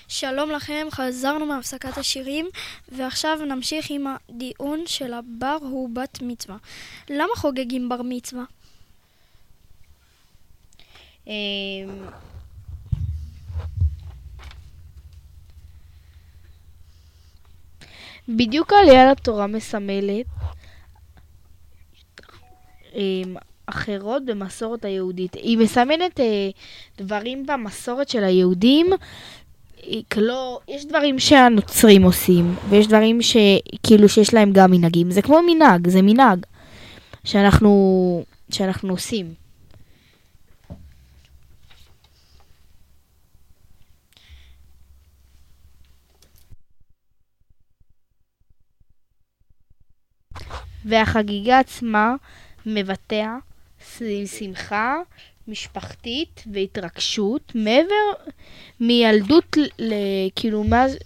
שלום לכם, חזרנו מהפסקת השירים, ועכשיו נמשיך עם הדיון של הבר הוא בת מצווה. למה חוגגים בר מצווה? בדיוק העלייה לתורה מסמלת אחרות במסורת היהודית. היא מסמנת דברים במסורת של היהודים. יש דברים שהנוצרים עושים, ויש דברים שכאילו שיש להם גם מנהגים. זה כמו מנהג, זה מנהג שאנחנו עושים. והחגיגה עצמה מבטא שמחה משפחתית והתרגשות מעבר מילדות כאילו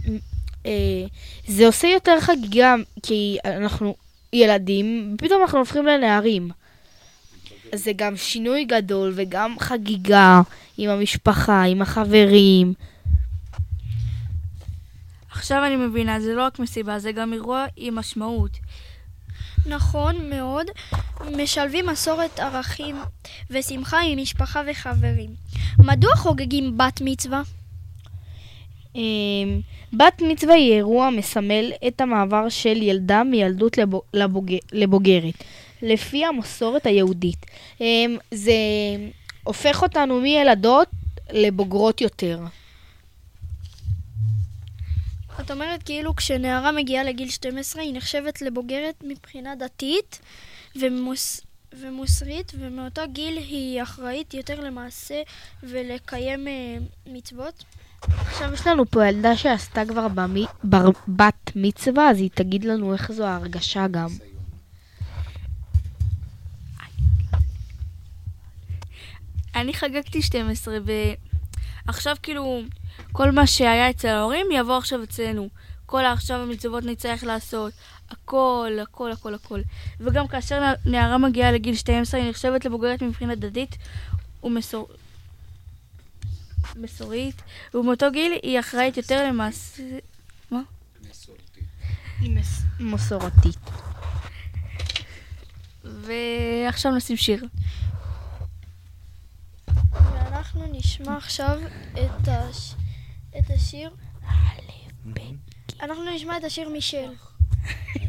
זה עושה יותר חגיגה כי אנחנו ילדים פתאום אנחנו הופכים לנערים. זה גם שינוי גדול וגם חגיגה עם המשפחה, עם החברים. עכשיו אני מבינה, זה לא רק מסיבה, זה גם אירוע עם משמעות. נכון מאוד, משלבים מסורת ערכים ושמחה עם משפחה וחברים. מדוע חוגגים בת מצווה? בת מצווה היא אירוע מסמל את המעבר של ילדה מילדות לבוגרת, לפי המסורת היהודית. זה הופך אותנו מילדות לבוגרות יותר. את אומרת כאילו כשנערה מגיעה לגיל 12 היא נחשבת לבוגרת מבחינה דתית ומוסרית, ומאותו גיל היא אחראית יותר למעשה ולקיים מצוות. עכשיו יש לנו פה ילדה שעשתה כבר בת מצווה, אז היא תגיד לנו איך זו ההרגשה גם. אני חגגתי 12 ועכשיו כאילו כל מה שהיה אצל ההורים יבוא עכשיו אצלנו. כל עכשיו המצוות נצטרך לעשות. הכל. וגם כאשר נערה מגיעה לגיל 12 היא נחשבת לבוגרת מבחינה דתית ומסורית. ובאותו גיל היא אחראית יותר למעשה... מה? היא מסורתית. ועכשיו נשים שיר. ואנחנו נשמע עכשיו את השיר. אנחנו נשמע את השיר מישל.